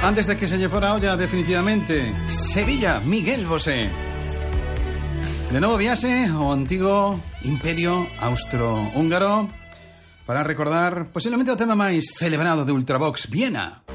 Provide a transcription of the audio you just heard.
Antes de que se lle fora a olla definitivamente, Sevilla, Miguel Bosé. De novo viaxe ao antigo Imperio Austrohúngaro para recordar posiblemente o tema máis celebrado de Ultravox, Viena.